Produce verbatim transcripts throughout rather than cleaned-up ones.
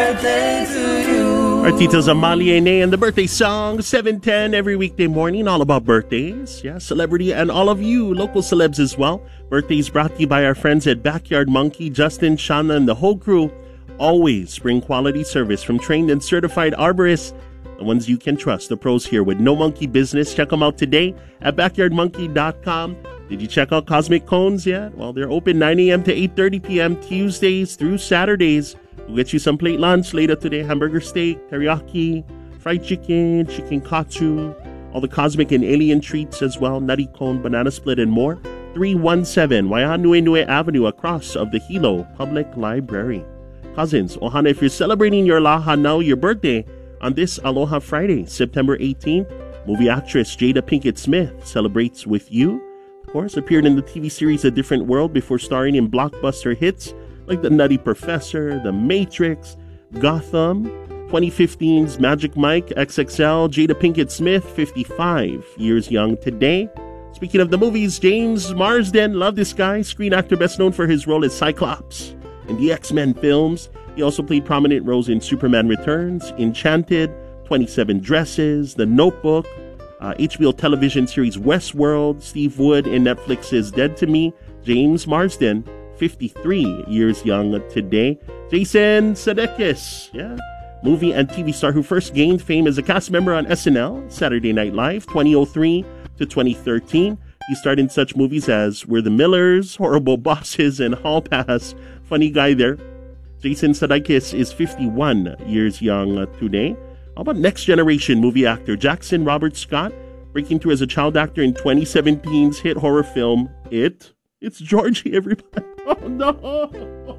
birthday to you. Artitos Amalie Ene and the birthday song, seven ten every weekday morning, all about birthdays. Yeah, celebrity and all of you, local celebs as well. Birthdays brought to you by our friends at Backyard Monkey, Justin, Shana, and the whole crew. Always bring quality service from trained and certified arborists, the ones you can trust, the pros here with no monkey business. Check them out today at backyard monkey dot com. Did you check out Cosmic Cones yet? Well, they're open nine a.m. to eight thirty p.m. Tuesdays through Saturdays. We'll get you some plate lunch later today. Hamburger steak, teriyaki, fried chicken, chicken katsu, all the cosmic and alien treats as well, nutty cone, banana split, and more. three one seven Waihanui Avenue across of the Hilo Public Library. Cousins, ohana, if you're celebrating your laha now, your birthday, on this Aloha Friday, September eighteenth, movie actress Jada Pinkett Smith celebrates with you. Of course, appeared in the T V series A Different World before starring in blockbuster hits like The Nutty Professor, The Matrix, Gotham, twenty fifteen's Magic Mike X X L. Jada Pinkett Smith, fifty-five years young today. Speaking of the movies, James Marsden, love this guy, screen actor best known for his role as Cyclops in the X-Men films. He also played prominent roles in Superman Returns, Enchanted, twenty-seven Dresses, The Notebook, uh, H B O television series Westworld, Steve Wood in Netflix's Dead to Me. James Marsden, fifty-three years young today. Jason Sudeikis, yeah, movie and T V star who first gained fame as a cast member on S N L, Saturday Night Live, twenty oh three to twenty thirteen. He starred in such movies as We're the Millers, Horrible Bosses, and Hall Pass. Funny guy there. Jason Sudeikis is fifty-one years young today. How about next generation movie actor Jackson Robert Scott, breaking through as a child actor in twenty seventeen's hit horror film It? It's Georgie, everybody. Oh, no.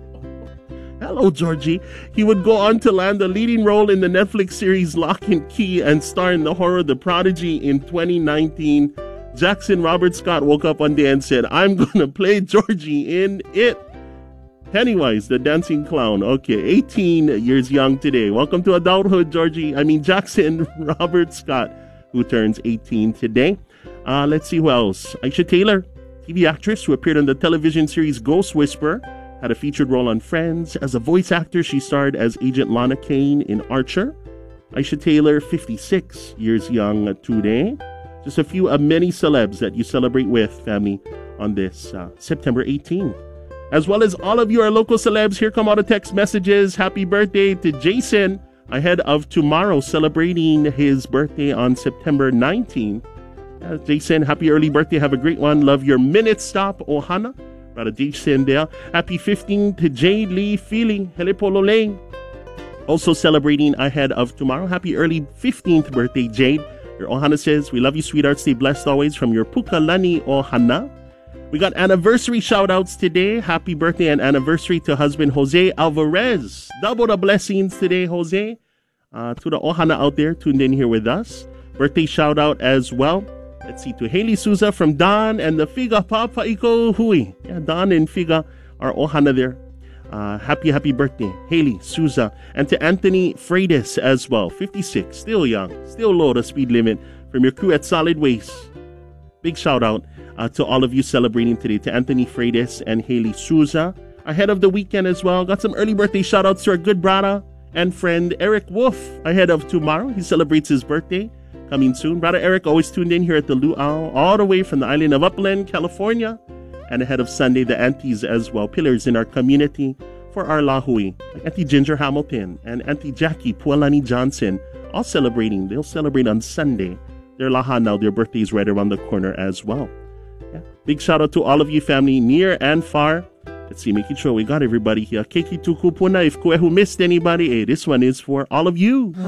Hello, Georgie. He would go on to land a leading role in the Netflix series Lock and Key and star in the horror The Prodigy in twenty nineteen. Jackson Robert Scott woke up one day and said, I'm going to play Georgie in It. Pennywise, the dancing clown. Okay, eighteen years young today. Welcome to adulthood, Georgie. I mean, Jackson Robert Scott, who turns eighteen today. Uh, let's see who else. Aisha Taylor, T V actress who appeared on the television series Ghost Whisperer, had a featured role on Friends. As a voice actor, she starred as Agent Lana Kane in Archer. Aisha Taylor, fifty-six years young today. Just a few of many celebs that you celebrate with, family, on this uh, September eighteenth. As well as all of you, our local celebs, here come all the text messages. Happy birthday to Jason, ahead of tomorrow, celebrating his birthday on September nineteenth. Uh, Jason, happy early birthday. Have a great one. Love your minute stop, Ohana. Brother Jason there. Happy fifteenth to Jade Lee Feeling. Helipolo Lane. Also celebrating ahead of tomorrow. Happy early fifteenth birthday, Jade. Your Ohana says, we love you, sweetheart. Stay blessed always from your Pukalani Ohana. We got anniversary shout-outs today. Happy birthday and anniversary to husband Jose Alvarez. Double the blessings today, Jose. Uh, to the Ohana out there tuned in here with us. Birthday shout-out as well. Let's see, to Haley Souza from Don and the Figa Papa Iko Hui. Yeah, Don and Figa are Ohana there. Uh, happy, happy birthday, Haley Souza. And to Anthony Freitas as well. fifty-six, still young, still low the speed limit from your crew at Solid Waste. Big shout-out. Uh, to all of you celebrating today, to Anthony Freitas and Haley Souza. Ahead of the weekend as well, got some early birthday shout-outs to our good brother and friend Eric Wolf. Ahead of tomorrow, he celebrates his birthday, coming soon. Brother Eric always tuned in here at the Luau, all the way from the island of Upland, California. And ahead of Sunday, the aunties as well, pillars in our community for our Lahui, like Auntie Ginger Hamilton and Auntie Jackie Pualani Johnson, all celebrating. They'll celebrate on Sunday. Their laha now, their birthday is right around the corner as well. Yeah. Big shout out to all of you, family, near and far. Let's see, making sure we got everybody here. Keiki Tukupuna, if Kwehu missed anybody, hey, this one is for all of you.